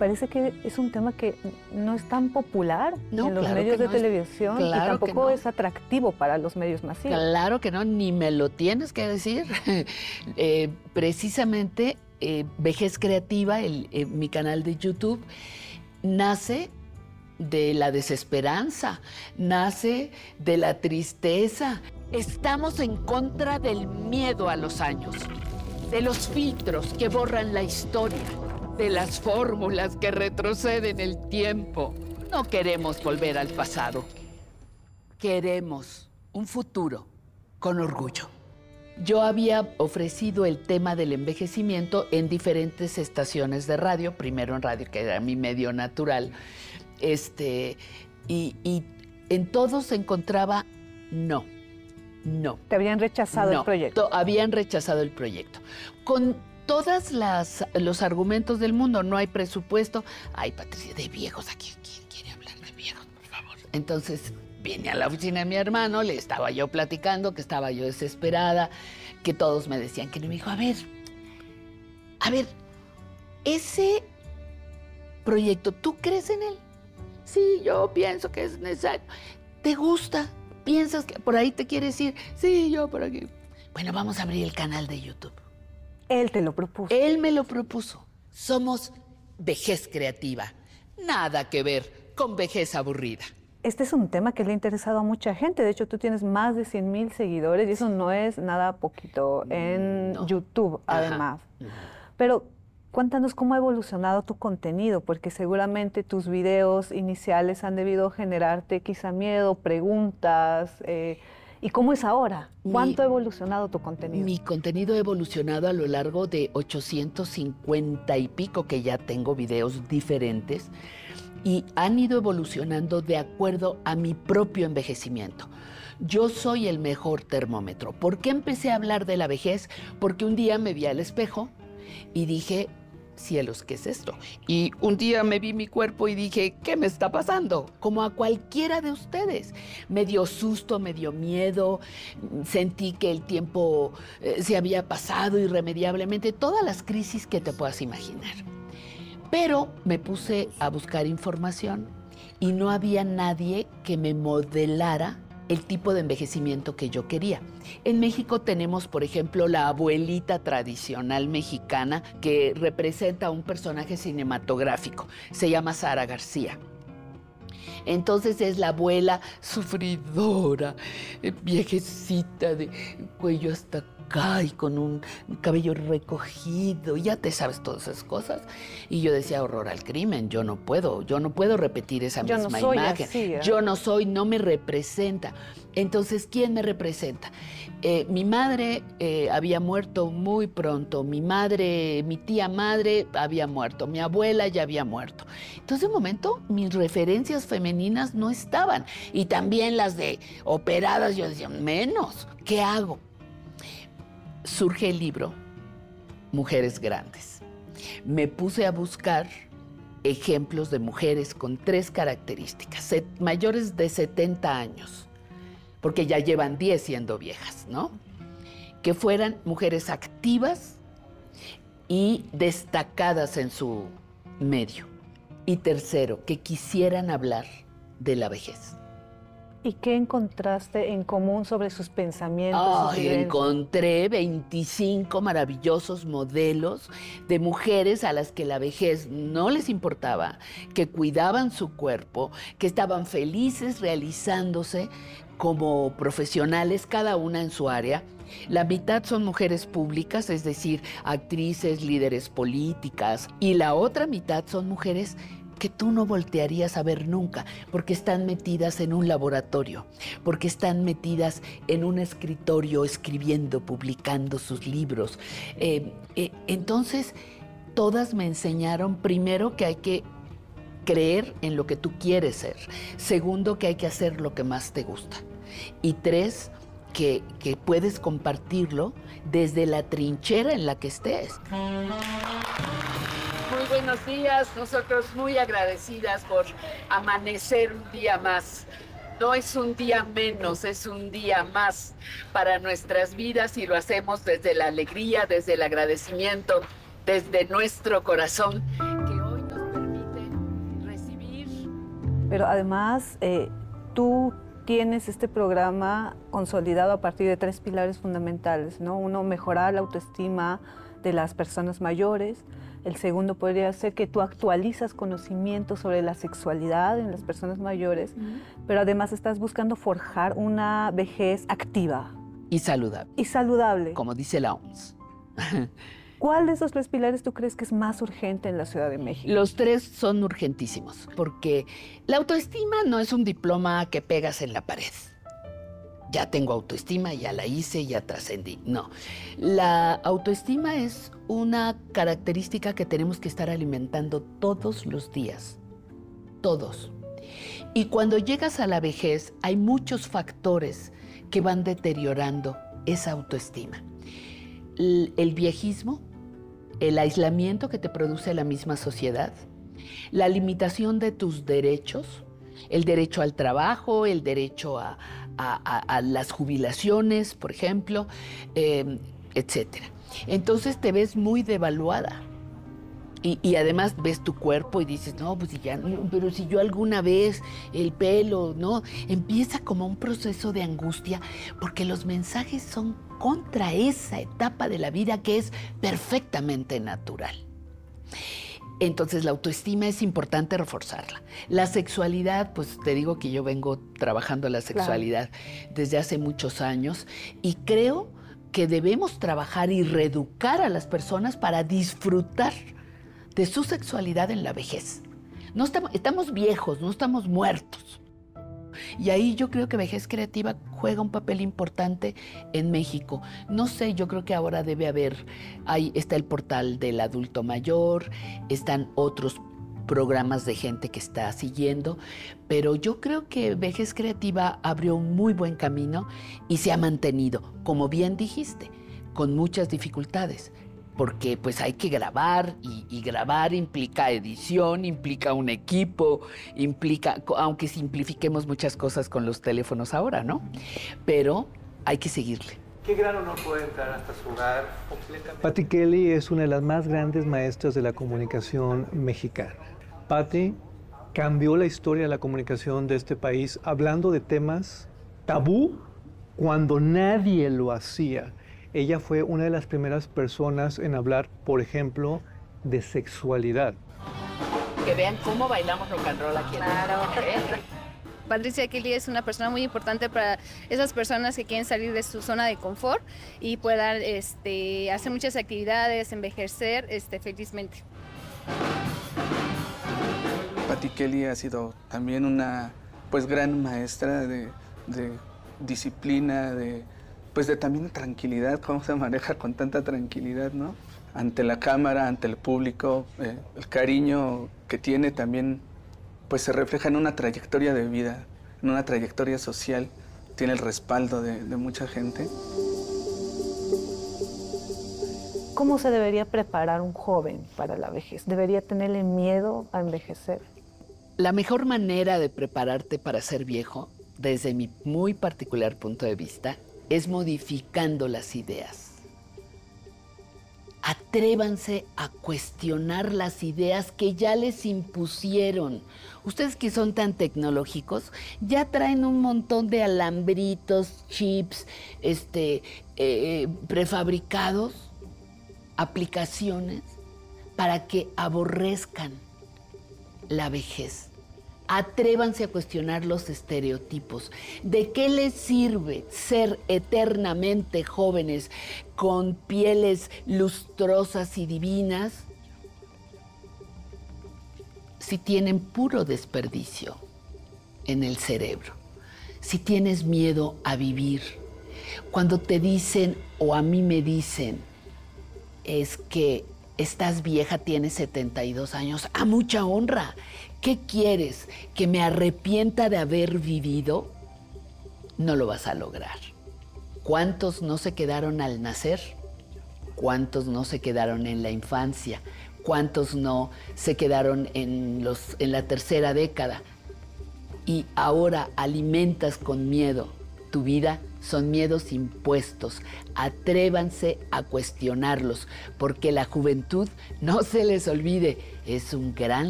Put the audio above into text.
parece que es un tema que no es tan popular en los medios de televisión y tampoco es atractivo para los medios masivos. Claro que no, ni me lo tienes que decir. Precisamente, Vejez Creativa, mi canal de YouTube, nace de la desesperanza, nace de la tristeza. Estamos en contra del miedo a los años, de los filtros que borran la historia, de las fórmulas que retroceden el tiempo. No queremos volver al pasado. Queremos un futuro con orgullo. Yo había ofrecido el tema del envejecimiento en diferentes estaciones de radio, primero en radio, que era mi medio natural, y en todos se encontraba no. Te habían rechazado el proyecto. Habían rechazado el proyecto. Con todos los argumentos del mundo, no hay presupuesto. Ay, Patricia, de viejos, aquí, ¿quién quiere hablar de viejos, por favor? Entonces vine a la oficina de mi hermano, le estaba yo platicando, que estaba yo desesperada, que todos me decían que no. Me dijo, a ver, ese proyecto, ¿tú crees en él? Sí, yo pienso que es necesario. ¿Te gusta? ¿Piensas que por ahí te quieres ir? Sí, yo por aquí. Bueno, vamos a abrir el canal de YouTube. Él te lo propuso. Él me lo propuso. Somos Vejez Creativa. Nada que ver con vejez aburrida. Este es un tema que le ha interesado a mucha gente. De hecho, tú tienes más de 100,000 seguidores y eso no es nada poquito en YouTube, además. Pero cuéntanos cómo ha evolucionado tu contenido, porque seguramente tus videos iniciales han debido generarte quizá miedo, preguntas. ¿Y cómo es ahora? ¿Cuánto ha evolucionado tu contenido? Mi contenido ha evolucionado a lo largo de 850 y pico, que ya tengo videos diferentes, y han ido evolucionando de acuerdo a mi propio envejecimiento. Yo soy el mejor termómetro. ¿Por qué empecé a hablar de la vejez? Porque un día me vi al espejo y dije, cielos, ¿qué es esto? Y un día me vi mi cuerpo y dije, ¿qué me está pasando? Como a cualquiera de ustedes. Me dio susto, me dio miedo, sentí que el tiempo se había pasado irremediablemente, todas las crisis que te puedas imaginar. Pero me puse a buscar información y no había nadie que me modelara el tipo de envejecimiento que yo quería. En México tenemos, por ejemplo, la abuelita tradicional mexicana que representa a un personaje cinematográfico. Se llama Sara García. Entonces es la abuela sufridora, viejecita, de cuello hasta acá y con un cabello recogido, ya te sabes todas esas cosas. Y yo decía, horror al crimen, yo no puedo repetir esa misma imagen. Así, Yo no soy, no me representa. Entonces, ¿quién me representa? Mi madre había muerto muy pronto, mi tía madre había muerto, mi abuela ya había muerto. Entonces, de momento, mis referencias femeninas no estaban. Y también las de operadas, yo decía, menos, ¿qué hago? Surge el libro Mujeres Grandes. Me puse a buscar ejemplos de mujeres con 3 características, mayores de 70 años, porque ya llevan 10 siendo viejas, ¿no? Que fueran mujeres activas y destacadas en su medio. Y tercero, que quisieran hablar de la vejez. ¿Y qué encontraste en común sobre sus pensamientos? Encontré 25 maravillosos modelos de mujeres a las que la vejez no les importaba, que cuidaban su cuerpo, que estaban felices realizándose como profesionales, cada una en su área. La mitad son mujeres públicas, es decir, actrices, líderes políticas, y la otra mitad son mujeres que tú no voltearías a ver nunca, porque están metidas en un laboratorio, porque están metidas en un escritorio escribiendo, publicando sus libros. Entonces, todas me enseñaron, primero, que hay que creer en lo que tú quieres ser. Segundo, que hay que hacer lo que más te gusta. Y 3, que puedes compartirlo desde la trinchera en la que estés. Muy buenos días, nosotros muy agradecidas por amanecer un día más. No es un día menos, es un día más para nuestras vidas y lo hacemos desde la alegría, desde el agradecimiento, desde nuestro corazón, que hoy nos permite pero además tú tienes este programa consolidado a partir de 3 pilares fundamentales, ¿no? Uno, mejorar la autoestima de las personas mayores. El segundo podría ser que tú actualizas conocimientos sobre la sexualidad en las personas mayores, pero además estás buscando forjar una vejez activa. Y saludable. Y saludable. Como dice la OMS. ¿Cuál de esos 3 pilares tú crees que es más urgente en la Ciudad de México? Los 3 son urgentísimos, porque la autoestima no es un diploma que pegas en la pared. Ya tengo autoestima, ya la hice, ya trascendí. No, la autoestima es una característica que tenemos que estar alimentando todos los días, todos. Y cuando llegas a la vejez, hay muchos factores que van deteriorando esa autoestima. El viejismo, el aislamiento que te produce la misma sociedad, la limitación de tus derechos, el derecho al trabajo, el derecho a las jubilaciones, por ejemplo, etcétera. Entonces te ves muy devaluada. Y además ves tu cuerpo y dices, no, pues ya, pero si yo alguna vez el pelo, ¿no? Empieza como un proceso de angustia porque los mensajes son contra esa etapa de la vida que es perfectamente natural. Entonces la autoestima es importante reforzarla. La sexualidad, pues te digo que yo vengo trabajando la sexualidad desde hace muchos años y creo que debemos trabajar y reeducar a las personas para disfrutar de su sexualidad en la vejez. No estamos viejos, no estamos muertos. Y ahí yo creo que Vejez Creativa juega un papel importante en México. No sé, yo creo que ahora debe haber, ahí está el portal del adulto mayor, están otros programas de gente que está siguiendo, pero yo creo que Vejez Creativa abrió un muy buen camino y se ha mantenido, como bien dijiste, con muchas dificultades. Porque pues hay que grabar y grabar implica edición, implica un equipo, implica, aunque simplifiquemos muchas cosas con los teléfonos ahora, ¿no? Pero hay que seguirle. Qué gran honor poder entrar hasta su hogar completamente. Patti Kelly es una de las más grandes maestras de la comunicación mexicana. Patti cambió la historia de la comunicación de este país hablando de temas tabú cuando nadie lo hacía. Ella fue una de las primeras personas en hablar, por ejemplo, de sexualidad. Que vean cómo bailamos rock and roll aquí. Claro. Patricia Kelly es una persona muy importante para esas personas que quieren salir de su zona de confort y puedan hacer muchas actividades, envejecer felizmente. Patti Kelly ha sido también una gran maestra de disciplina, de también tranquilidad, cómo se maneja con tanta tranquilidad, ¿no? Ante la cámara, ante el público, el cariño que tiene también, pues se refleja en una trayectoria de vida, en una trayectoria social, tiene el respaldo de mucha gente. ¿Cómo se debería preparar un joven para la vejez? ¿Debería tenerle miedo a envejecer? La mejor manera de prepararte para ser viejo, desde mi muy particular punto de vista, es modificando las ideas. Atrévanse a cuestionar las ideas que ya les impusieron. Ustedes que son tan tecnológicos, ya traen un montón de alambritos, chips, prefabricados, aplicaciones para que aborrezcan la vejez. Atrévanse a cuestionar los estereotipos. ¿De qué les sirve ser eternamente jóvenes con pieles lustrosas y divinas si tienen puro desperdicio en el cerebro? Si tienes miedo a vivir. Cuando te dicen, o a mí me dicen, es que estás vieja, tienes 72 años, ¡a mucha honra! ¿Qué quieres? ¿Que me arrepienta de haber vivido? No lo vas a lograr. ¿Cuántos no se quedaron al nacer? ¿Cuántos no se quedaron en la infancia? ¿Cuántos no se quedaron en la tercera década? Y ahora alimentas con miedo tu vida. Son miedos impuestos. Atrévanse a cuestionarlos, porque la juventud, no se les olvide, es un gran